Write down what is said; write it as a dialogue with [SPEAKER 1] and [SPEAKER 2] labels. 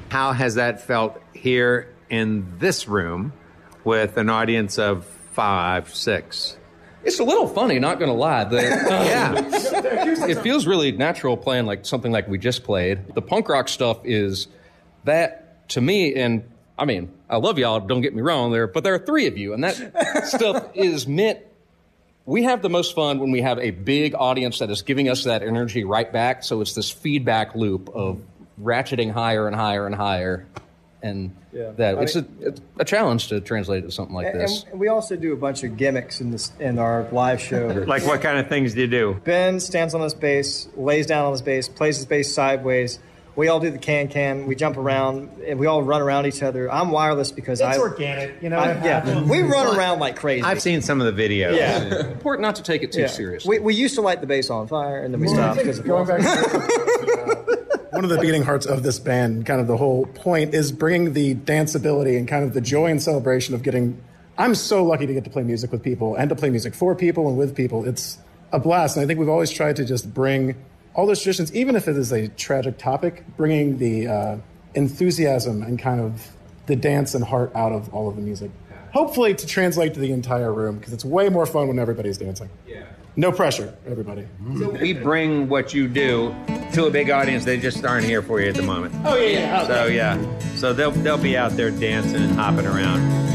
[SPEAKER 1] How has that felt here in this room with an audience of 5, 6?
[SPEAKER 2] It's a little funny, not going to lie.
[SPEAKER 1] Yeah.
[SPEAKER 2] It feels really natural playing like something like we just played. The punk rock stuff is that, to me, and I mean, I love y'all, don't get me wrong there, but there are 3 of you, and that stuff is meant. We have the most fun when we have a big audience that is giving us that energy right back, so it's this feedback loop of ratcheting higher and higher and higher. And it's a challenge to translate it to something like this.
[SPEAKER 3] And we also do a bunch of gimmicks in our live show.
[SPEAKER 1] Like what kind of things do you do?
[SPEAKER 3] Ben stands on his bass, lays down on his bass, plays his bass sideways. We all do the can. We jump around, and we all run around each other. I'm wireless because
[SPEAKER 4] it's organic, you know.
[SPEAKER 3] We run around like crazy.
[SPEAKER 1] I've seen some of the videos.
[SPEAKER 3] Yeah.
[SPEAKER 2] Important not to take it too seriously.
[SPEAKER 3] We used to light the bass on fire, and then we stopped because of
[SPEAKER 4] going back
[SPEAKER 5] one of the beating hearts of this band, kind of the whole point, is bringing the danceability and kind of the joy and celebration of getting... I'm so lucky to get to play music with people and to play music for people and with people. It's a blast, and I think we've always tried to just bring all those traditions, even if it is a tragic topic, bringing the enthusiasm and kind of the dance and heart out of all of the music. Hopefully to translate to the entire room, because it's way more fun when everybody's dancing. Yeah. No pressure, everybody.
[SPEAKER 1] So we bring what you do to a big audience. They just aren't here for you at the moment.
[SPEAKER 4] Oh, yeah.
[SPEAKER 1] So, yeah. So they'll be out there dancing and hopping around.